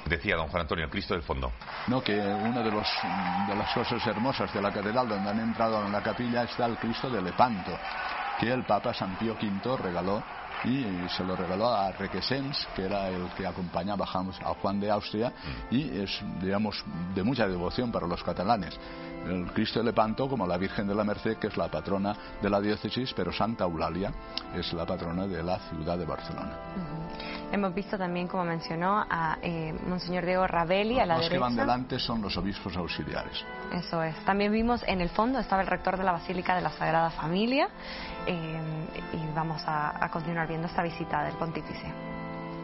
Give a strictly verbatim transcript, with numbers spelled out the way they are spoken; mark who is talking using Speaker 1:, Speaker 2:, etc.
Speaker 1: Decía don Juan Antonio, el Cristo del fondo.
Speaker 2: No, que una de, los, de las cosas hermosas de la catedral donde han entrado en la capilla está el Cristo de Lepanto, que el Papa San Pío quinto regaló, y se lo regaló a Requesens, que era el que acompañaba a Juan de Austria, y es, digamos, de mucha devoción para los catalanes. El Cristo de Lepanto, como la Virgen de la Merced, que es la patrona de la diócesis, pero Santa Eulalia es la patrona de la ciudad de Barcelona.
Speaker 3: Uh-huh. Hemos visto también, como mencionó, a eh, Monseñor Diego Ravelli,
Speaker 2: los
Speaker 3: a la
Speaker 2: más
Speaker 3: derecha.
Speaker 2: que van delante son los obispos auxiliares.
Speaker 3: Eso es. También vimos en el fondo, estaba el rector de la Basílica de la Sagrada Familia, eh, y vamos a, a continuar viendo esta visita del pontífice.